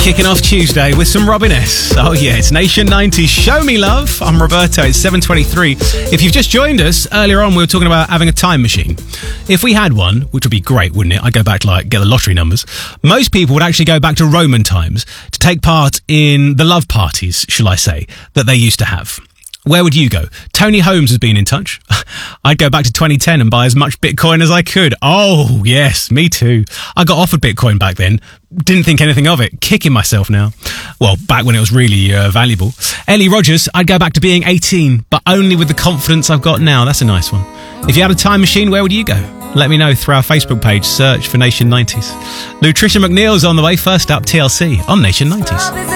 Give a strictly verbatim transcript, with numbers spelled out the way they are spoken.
Kicking off Tuesday with some Robin S. Oh yeah, it's Nation nineties. Show me love. I'm Roberto. It's seven twenty-three. If you've just joined us, earlier on we were talking about having a time machine. If we had one, which would be great, wouldn't it? I'd go back to like get the lottery numbers. Most people would actually go back to Roman times to take part in the love parties, shall I say, that they used to have. Where would you go? Tony Holmes has been in touch. I'd go back to twenty ten and buy as much Bitcoin as I could. Oh, yes, me too. I got offered Bitcoin back then. Didn't think anything of it. Kicking myself now. Well, back when it was really uh, valuable. Ellie Rogers, I'd go back to being eighteen, but only with the confidence I've got now. That's a nice one. If you had a time machine, where would you go? Let me know through our Facebook page. Search for Nation nineties. Lutricia McNeil's on the way. First up, T L C on Nation nineties.